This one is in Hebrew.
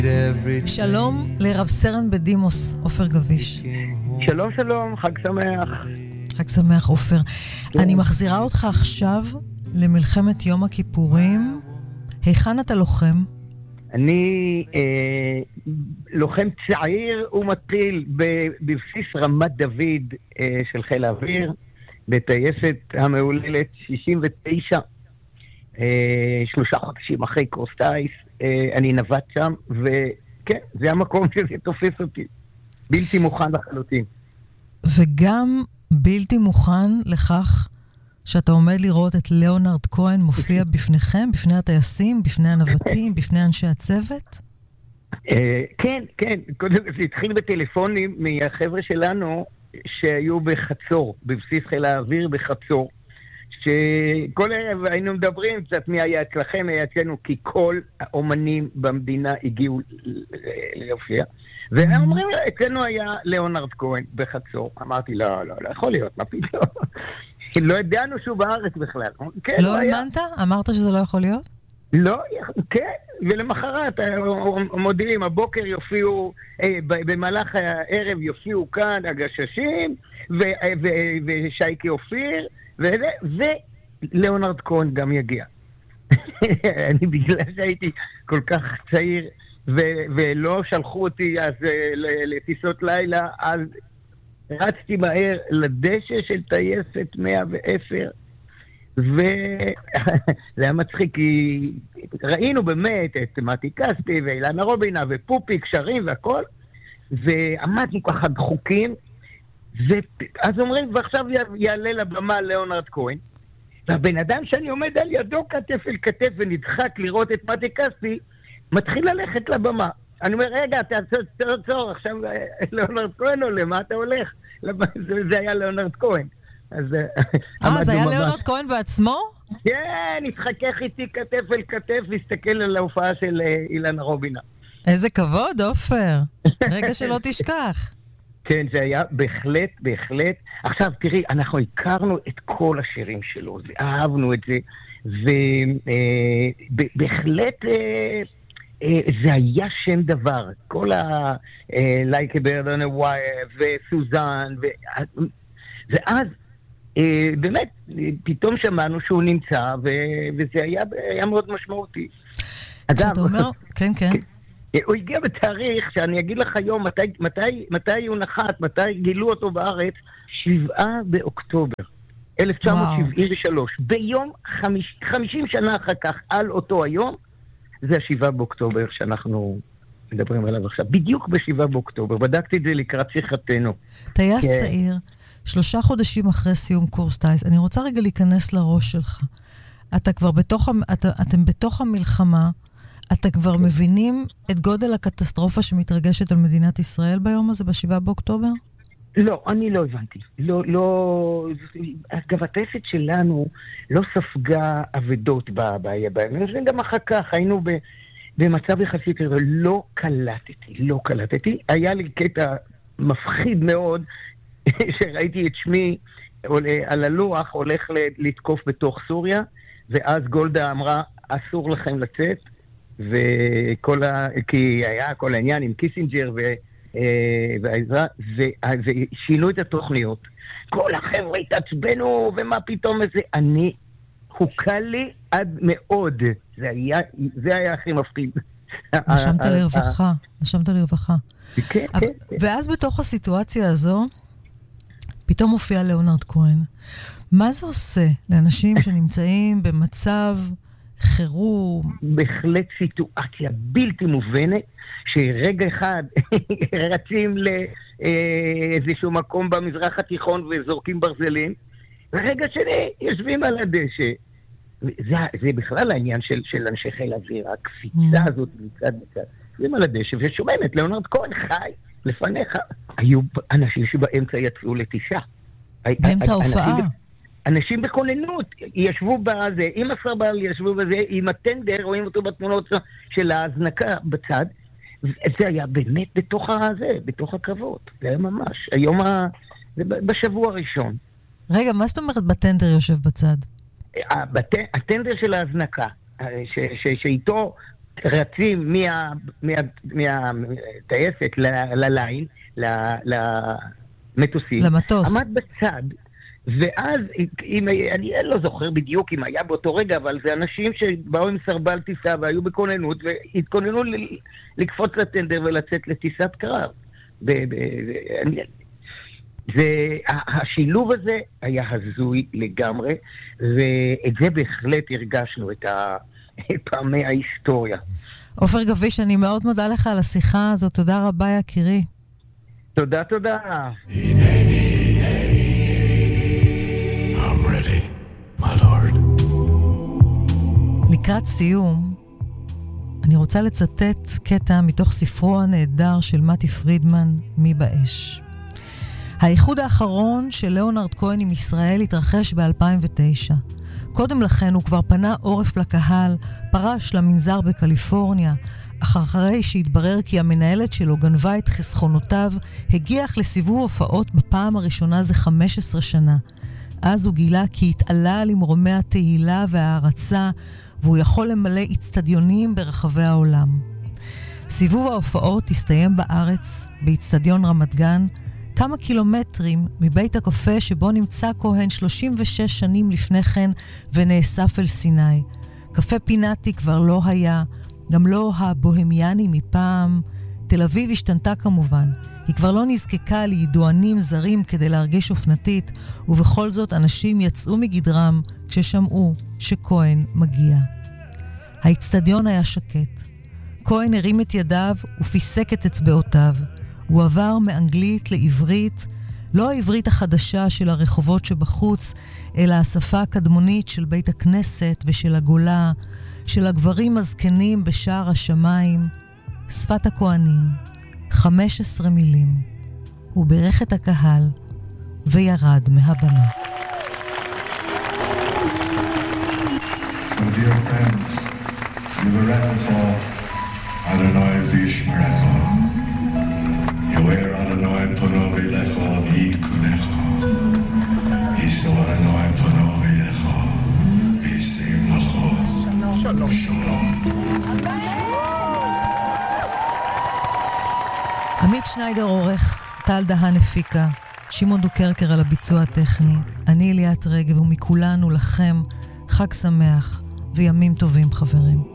שלום לרב סרן בדימוס עופר גביש. שלום שלום, חג שמח. חג שמח עופר. אני מחזירה אותך עכשיו למלחמת יום הכיפורים. היכן אתה לוחם? אני לוחם צעיר ומתחיל בבסיס רמת דוד של חיל האוויר, בטייסת המעוללת 69, 3 חודשים אחרי קורס טייס. אני נווט שם, וכן, זה המקום שזה תופס אותי. בלתי מוכן לחלוטין. וגם בלתי מוכן לכך שאתה עומד לראות את ליאונרד כהן מופיע בפניכם, בפני הטייסים, בפני הנווטים, בפני אנשי הצוות? כן, כן. קודם זה התחיל בטלפונים מהחבר'ה שלנו שהיו בחצור, בבסיס חיל האוויר בחצור. שכל ערב היינו מדברים קצת מי היה אצלכם, היה אצלנו, כי כל האומנים במדינה הגיעו להופיע. והם אומרים, אצלנו היה ליאונרד כהן בחצור. אמרתי, לא יכול להיות, מה פתאום? לא ידענו שהוא בארץ בכלל. לא האמנת? אמרת שזה לא יכול להיות? לא, כן. ולמחרת מודיעים, הבוקר יופיעו, במהלך הערב יופיעו כאן הגששים, ושייקי אופיר, וליאונרד כהן גם יגיע. אני בגלל שהייתי כל כך צעיר, ולא שלחו אותי אז לטיסות לילה, אז רצתי מהר לדשא של טייסת 110, וזה היה מצחיק, כי ראינו באמת את מתי קסטי ואילנה רובינה ופופיק, שרים והכל, ועמדנו ככה דחוקים, ואז אומרים, ועכשיו יעלה לבמה ליאונרד כהן, והבן אדם שאני עומד על ידו כתף אל כתף ונדחק לראות את מתי קסטי, מתחיל ללכת לבמה. אני אומר, רגע, תעצור, עכשיו ליאונרד כהן עולה, מה אתה הולך? זה היה ליאונרד כהן. זה היה ליאונרד כהן בעצמו? כן, התחכך איתי כתף אל כתף, והסתכל על ההופעה של אילנה רובינה. איזה כבוד, עופר. רגע שלא תשכח. כן, זה היה בהחלט. עכשיו, תראי, אנחנו הכרנו את כל השירים שלו, ואהבנו את זה, ובהחלט זה היה שם דבר. כל Like a Bird on a Wire וסוזן, ואז באמת, פתאום שמענו שהוא נמצא, וזה היה מאוד משמעותי. כשאתה אומר, כן. הוא הגיע בתאריך, שאני אגיד לך היום, מתי הוא נחת, מתי גילו אותו בארץ, 7 באוקטובר, 1973. ביום 50 שנה אחר כך, על אותו היום, זה 7 באוקטובר שאנחנו מדברים עליו עכשיו. בדיוק ב7 באוקטובר, בדקתי את זה לקראת שיחתנו. טייס צעיר, 3 חודשים אחרי סיום קורס טייס. אני רוצה רגע להיכנס לראש שלך. אתם בתוך המלחמה, אתה כבר מבינים את גודל הקטסטרופה שמתרגשת על מדינת ישראל ביום הזה, ב7 באוקטובר? לא, אני לא הבנתי. לא, הטייסת שלנו לא ספגה אבדות בימים. גם אחר כך היינו במצב יחסית, לא קלטתי. היה לי קטע מפחיד מאוד, שראיתי את שמי על הלוח, הולך לתקוף בתוך סוריה, ואז גולדה אמרה, אסור לכם לצאת, כי היה כל העניין עם קיסינג'ר והעזרה, ושינו את התוכניות. כל החבר'ה התעצבנו, ומה פתאום איזה, הוקע לי עד מאוד. זה היה הכי מפחיד. נשמת לרווחה. כן. ואז בתוך הסיטואציה הזו, פתאום מופיע ליאונרד כהן. מה זה עושה לאנשים שנמצאים במצב חירום? בהחלט סיטואציה בלתי מובנת, שרגע אחד רצים לאיזשהו מקום במזרח התיכון וזורקים ברזלים, ורגע שני יושבים על הדשא. זה בכלל העניין של אנשי חיל האוויר, הקפיצה הזאת מצד. יושבים על הדשא ושומעים את ליאונרד כהן חי לפניך. היו אנשים שבאמצע יצאו לטיסה. באמצע ההופעה. אנשים בכוננות, ישבו בזה, עם הסרבל ישבו בזה, עם הטנדר, רואים אותו בתמונות של ההזנקה בצד, זה היה באמת בתוך הקרבות, זה היה ממש, בשבוע הראשון. רגע, מה זאת אומרת בטנדר יושב בצד? הטנדר של ההזנקה, שאיתו רצים מהטייסת לליין, למטוסים. למטוס. עמד בצד, ואז, אני לא זוכר בדיוק אם היה באותו רגע, אבל זה אנשים שבאו עם סרבל טיסה והיו בכוננות, והתכוננו לקפוץ לטנדר ולצאת לטיסת קרב. השילוב הזה היה הזוי לגמרי, ואת זה בהחלט הרגשנו את פעמי ההיסטוריה. עופר גביש, אני מאוד מודה לך על השיחה הזאת. תודה רבה, יקירי. תודה. I'm ready, my lord. לקראת סיום, אני רוצה לצטט קטע מתוך ספרו הנהדר של מתי פרידמן, מי באש. האיחוד האחרון של ליאונרד כהן עם ישראל התרחש ב-2009. קודם לכן הוא כבר פנה עורף לקהל, פרש למנזר בקליפורניה, אחרי שהתברר כי המנהלת שלו גנבה את חסכונותיו, הגיח לסיבוב הופעות בפעם הראשונה זה 15 שנה. אז הוא גילה כי התעלה למרומי התהילה וההערצה, והוא יכול למלא אצטדיונים ברחבי העולם. סיבוב ההופעות הסתיים בארץ, באצטדיון רמת גן, כמה קילומטרים מבית הקפה שבו נמצא כהן 36 שנים לפני כן ונאסף אל סיני. קפה פינאטי כבר לא היה, גם לא הבוהמיאני מפעם. תל אביב השתנתה כמובן. היא כבר לא נזקקה לידוענים זרים כדי להרגיש אופנתית, ובכל זאת אנשים יצאו מגדרם כששמעו שכהן מגיע. האצטדיון היה שקט. כהן הרים את ידיו ופיסק את אצבעותיו. הוא עבר מאנגלית לעברית, לא העברית החדשה של הרחובות שבחוץ, אלא השפה הקדמונית של בית הכנסת ושל הגולה, של הגברים הזקנים בשער השמיים, שפת הכהנים, 15 מילים. הוא בירך את הקהל וירד מהבמה. So dear friends, Yivarecha, Adonai v'yishmerecha, Yoer Adonai panav elecha v'yikunecha, Yisro Adonai panav elecha v'yisim lecha. Shalom. עמית שניידר עורך, טל דהן הפיקה, שמעון דוקרקר על הביצוע הטכני, אני ליאת רגב, ומכולנו לכם חג שמח וימים טובים חברים.